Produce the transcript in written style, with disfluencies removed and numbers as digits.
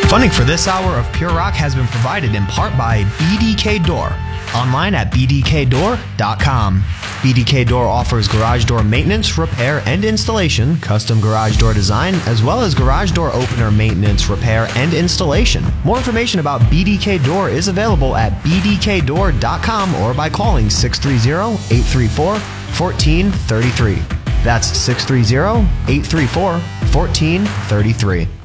Funding for this hour of Pure Rock has been provided in part by BDK Door. Online at bdkdoor.com. BDK Door offers garage door maintenance, repair, and installation, custom garage door design, as well as garage door opener maintenance, repair, and installation. More information about BDK Door is available at bdkdoor.com or by calling 630-834-1433. That's 630-834-1433.